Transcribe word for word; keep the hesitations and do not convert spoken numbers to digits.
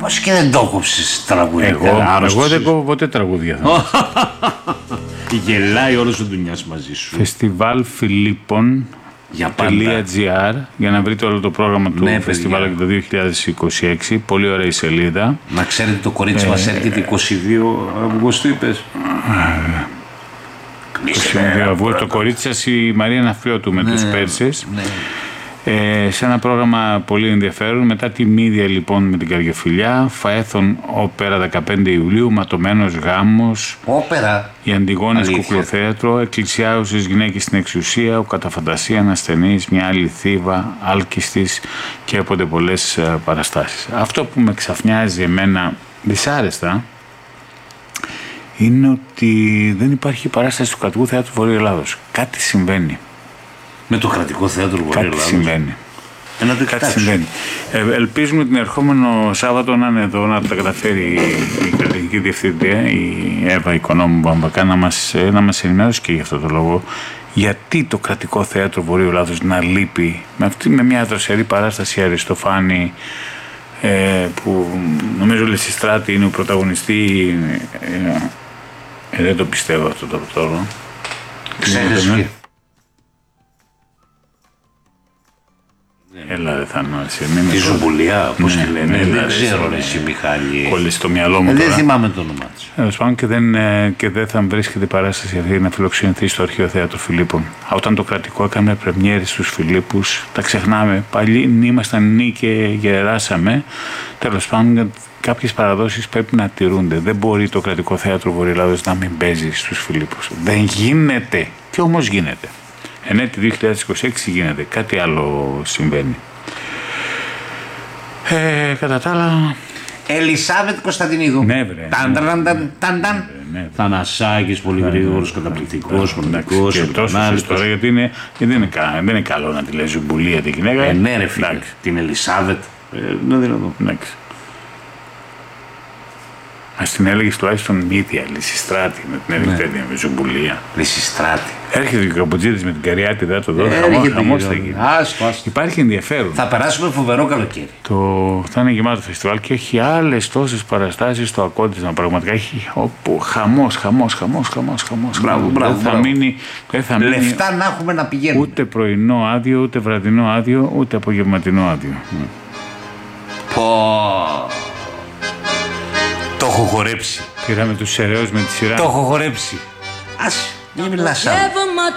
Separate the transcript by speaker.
Speaker 1: Πώς και δεν το κόψεις τραγούδια?
Speaker 2: Εγώ, εγώ δεν κόβω ποτέ τραγούδια.
Speaker 1: Γελάει όλος ο Ντουνιάς μαζί σου.
Speaker 2: Φεστιβάλ Φιλίππων
Speaker 1: Για πάντα.
Speaker 2: .gr για να βρείτε όλο το πρόγραμμα του
Speaker 1: Ναι,
Speaker 2: φεστιβάλ για το δύο χιλιάδες είκοσι έξι. Πολύ ωραία η σελίδα.
Speaker 1: Να ξέρετε, το κορίτσι ε, μας έρχεται είκοσι δύο Αυγούστου, είπες.
Speaker 2: είκοσι δύο Αυγούστου. Το κορίτσι σας, η Μαρία Ναφριώτου με ναι, τους Πέρσες. Ναι. Ε, σε ένα πρόγραμμα πολύ ενδιαφέρον. Μετά τη Μύδια λοιπόν με την Καριοφιλιά, Φαέθον Όπερα δεκαπέντε Ιουλίου, Ματωμένος Γάμος,
Speaker 1: Όπερα,
Speaker 2: οι Αντιγόνες Κουκλοθέατρο, Εκκλησιάουσες Γυναίκες στην Εξουσία, ο Καταφαντασία, Ανασθενής, μια άλλη θύβα, Άλκιστης και από πολλές παραστάσεις. Αυτό που με ξαφνιάζει εμένα δυσάρεστα είναι ότι δεν υπάρχει παράσταση του Κρατικού Θεάτρου Βορείου Ελλάδος. Κάτι συμβαίνει.
Speaker 1: Με το Κρατικό Θέατρο Βορείου Ελλάδος.
Speaker 2: Κάτι συμβαίνει.
Speaker 1: Ένα
Speaker 2: Κάτι συμβαίνει. Ε, ελπίζουμε την ερχόμενο Σάββατο να είναι εδώ, να τα καταφέρει η κρατική διευθύντρια, η Εύα Οικονόμου Μπαμπακά, να μας, να μας ενημερώσει και για αυτό το λόγο. Γιατί το Κρατικό Θέατρο Βορείου Ελλάδος να λείπει με, αυτή, με μια δροσερή παράσταση Αριστοφάνη, ε, που νομίζω Λυσιστράτη είναι ο πρωταγωνιστή. Ε, ε, δεν το πιστεύω αυτό το τώρα.
Speaker 1: Ξέρεις.
Speaker 2: Έλα ρε Θανάση.
Speaker 1: Τη Ζουμπουλία, πώς
Speaker 2: ναι,
Speaker 1: τη λένε,
Speaker 2: ναι,
Speaker 1: δεν
Speaker 2: ναι,
Speaker 1: ξέρω
Speaker 2: ναι,
Speaker 1: εσύ Μιχάλη.
Speaker 2: Κόλλησε στο μυαλό μου
Speaker 1: ε,
Speaker 2: τώρα.
Speaker 1: Δεν θυμάμαι το όνομά της.
Speaker 2: Τέλος πάντων και δεν, και δεν θα βρίσκεται η παράσταση αυτή να φιλοξενηθεί στο Αρχαίο Θέατρο Φιλίππων. Όταν το Κρατικό έκανε πρεμιέρες στους Φιλίππους, τα ξεχνάμε. Πάλι ήμασταν νη και γεράσαμε. Τέλος πάντων, κάποιες παραδόσεις πρέπει να τηρούνται. Δεν μπορεί το Κρατικό Θέατρο Βορείου Ελλάδος να μην παίζει στους Φιλίππους. Δεν γίνεται. Και όμως γίνεται. Εν έτη δύο χιλιάδες είκοσι έξι γίνεται. Κάτι άλλο συμβαίνει. Ε, κατά τα άλλα...
Speaker 1: Ελισάβετ Κωνσταντινίδου.
Speaker 2: Ναι, βρε.
Speaker 1: Ταν, ταν, ταν, ταν, ταν. Θανασάκης, πολύ γρήγορος, καταπληκτικός, μοναδικός.
Speaker 2: Και τόσο τώρα, γιατί είναι, γιατί είναι, δεν είναι καλό να τη λέει Ζουμπουλία τη γυναίκα.
Speaker 1: Ε, ναι, ρε φίλε. Την Ελισάβετ. Ε, να δω.
Speaker 2: Εντάξει. Ας την έλεγες τουλάχιστον Μύδια, Λυσιστράτη, με την έλεγες τέτοια, με Ζουμπουλία.
Speaker 1: Λυσιστράτη.
Speaker 2: Έρχεται και ο Καπουτζίδης με την Καριάτιδα το δώρο, χαμός θα γίνει. Υπάρχει ενδιαφέρον.
Speaker 1: Θα περάσουμε φοβερό καλοκαίρι.
Speaker 2: Το... Θα είναι γεμάτο φεστιβάλ και έχει άλλες τόσες παραστάσεις στο Ακόντισμα. Πραγματικά έχει όπου... χαμός, χαμός, χαμός, χαμός, χαμός.
Speaker 1: Μπράβο, μπράβο,
Speaker 2: δεν θα μείνει, δεν θα μείνει
Speaker 1: λεφτά να έχουμε να πηγαίνουμε.
Speaker 2: Ούτε πρωινό άδειο, ούτε βραδινό άδειο, ούτε απογευματινό άδειο.
Speaker 1: Πω... Το έχω χορέψει.
Speaker 2: Πήραμε τους Σεραίους με τη σειρά.
Speaker 1: Το έχω χορέψει. Ας, μην μιλάς άλλο.